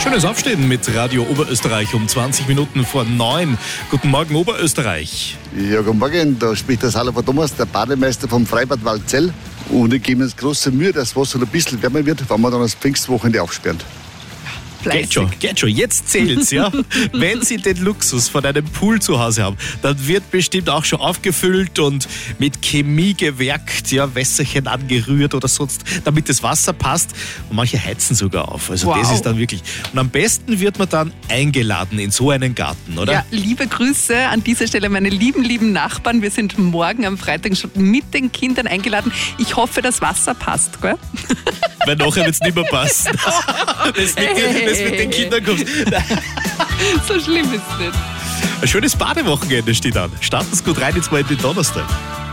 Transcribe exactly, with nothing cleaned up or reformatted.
Schönes Aufstehen mit Radio Oberösterreich um zwanzig Minuten vor neun. Guten Morgen, Oberösterreich. Ja, guten Morgen, da spricht der Salva Thomas, der Bademeister vom Freibad Waldzell. Und ich gebe mir jetzt große Mühe, dass das Wasser ein bisschen wärmer wird, wenn wir dann das Pfingstwochenende aufsperren. Geht schon, geht schon, jetzt zählt's, ja. Wenn Sie den Luxus von einem Pool zu Hause haben, dann wird bestimmt auch schon aufgefüllt und mit Chemie gewerkt, ja, Wässerchen angerührt oder sonst, damit das Wasser passt. Und manche heizen sogar auf. Also Wow. das ist dann wirklich. Und am besten wird man dann eingeladen in so einen Garten, oder? Ja, liebe Grüße an dieser Stelle meine lieben, lieben Nachbarn. Wir sind morgen am Freitag schon mit den Kindern eingeladen. Ich hoffe, das Wasser passt, gell? Weil nachher wird's nicht mehr passen. Das mit, den, das mit den Kindern kommt. So schlimm ist es nicht. Ein schönes Badewochenende steht an. Starten Sie gut rein ins zweiten Donnerstag.